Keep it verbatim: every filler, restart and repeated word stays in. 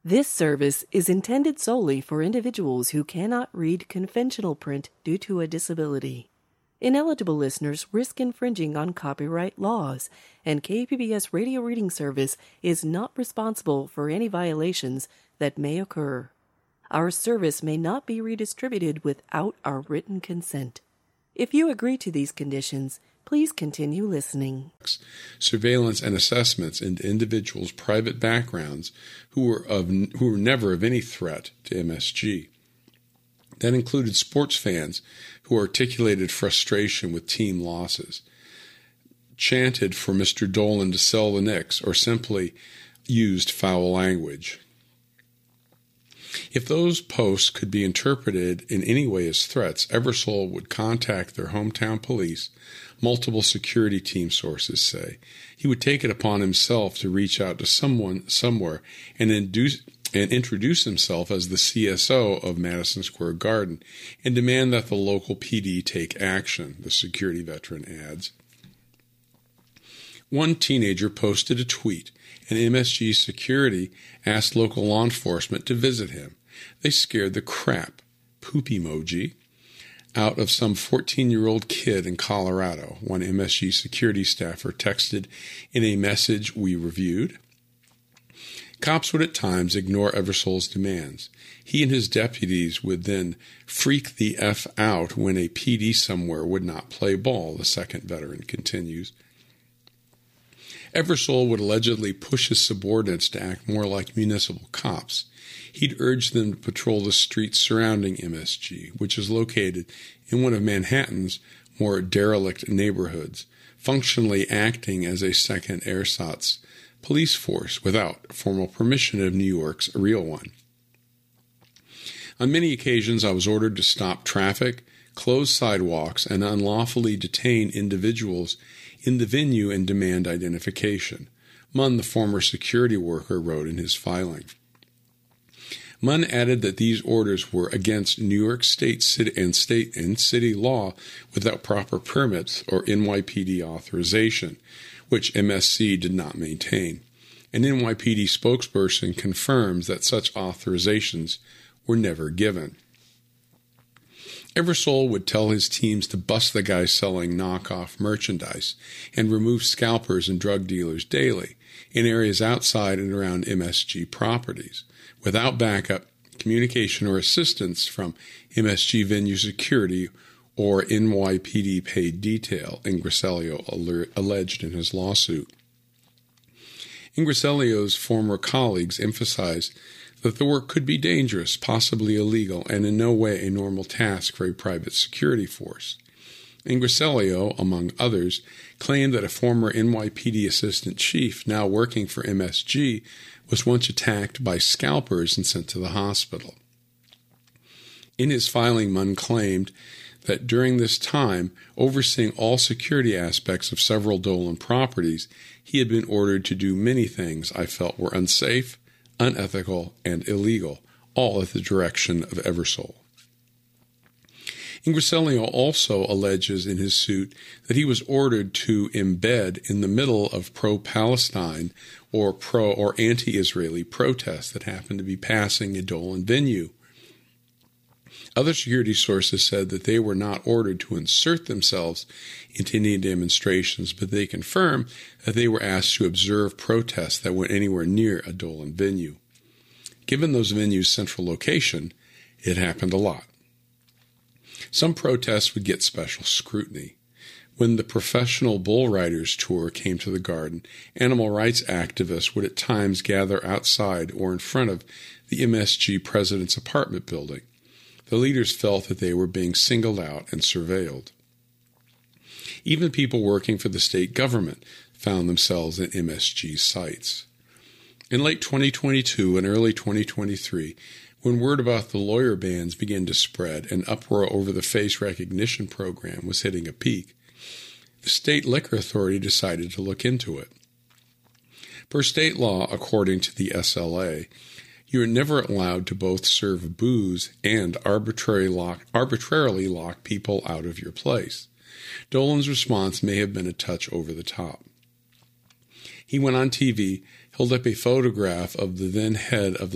This service is intended solely for individuals who cannot read conventional print due to a disability. Ineligible listeners risk infringing on copyright laws, and K P B S Radio Reading Service is not responsible for any violations that may occur. Our service may not be redistributed without our written consent. If you agree to these conditions, please continue listening. Surveillance and assessments into individuals' private backgrounds who were of who were never of any threat to M S G. That included sports fans who articulated frustration with team losses, chanted for Mister Dolan to sell the Knicks, or simply used foul language. If those posts could be interpreted in any way as threats, Eversole would contact their hometown police, multiple security team sources say. He would take it upon himself to reach out to someone somewhere and induce and introduce himself as the C S O of Madison Square Garden and demand that the local P D take action, the security veteran adds. One teenager posted a tweet, and M S G security asked local law enforcement to visit him. They scared the crap, poop emoji, out of some fourteen-year-old kid in Colorado, one M S G security staffer texted in a message we reviewed. Cops would at times ignore Eversole's demands. He and his deputies would then freak the F out when a P D somewhere would not play ball, the second veteran continues. Eversole would allegedly push his subordinates to act more like municipal cops. He'd urge them to patrol the streets surrounding M S G, which is located in one of Manhattan's more derelict neighborhoods, functionally acting as a second ersatz police force without formal permission of New York's real one. On many occasions, I was ordered to stop traffic, close sidewalks, and unlawfully detain individuals in the venue and demand identification, Munn, the former security worker, wrote in his filing. Munn added that these orders were against New York State city and state and city law without proper permits or N Y P D authorization, which M S C did not maintain. An N Y P D spokesperson confirms that such authorizations were never given. Eversole would tell his teams to bust the guys selling knockoff merchandise and remove scalpers and drug dealers daily in areas outside and around M S G properties, without backup, communication, or assistance from M S G venue security or N Y P D paid detail, Ingriselio alleged in his lawsuit. Ingriselio's former colleagues emphasized that the work could be dangerous, possibly illegal, and in no way a normal task for a private security force. Ingriselio, among others, claimed that a former N Y P D assistant chief, now working for M S G, was once attacked by scalpers and sent to the hospital. In his filing, Munn claimed that during this time, overseeing all security aspects of several Dolan properties, he had been ordered to do many things I felt were unsafe, unethical, and illegal, all at the direction of Eversole. Ingriselio also alleges in his suit that he was ordered to embed in the middle of pro-Palestine or pro- or anti-Israeli protests that happened to be passing a Dolan venue. Other security sources said that they were not ordered to insert themselves into any demonstrations, but they confirmed that they were asked to observe protests that went anywhere near a Dolan venue. Given those venues' central location, it happened a lot. Some protests would get special scrutiny. When the Professional Bull Riders Tour came to the Garden, animal rights activists would at times gather outside or in front of the M S G president's apartment building. The leaders felt that they were being singled out and surveilled. Even people working for the state government found themselves in M S G sites. In late twenty twenty-two and early twenty twenty-three, when word about the lawyer bans began to spread and uproar over the face recognition program was hitting a peak, the state liquor authority decided to look into it. Per state law, according to the S L A, you are never allowed to both serve booze and arbitrarily lock, arbitrarily lock people out of your place. Dolan's response may have been a touch over the top. He went on T V, held up a photograph of the then head of the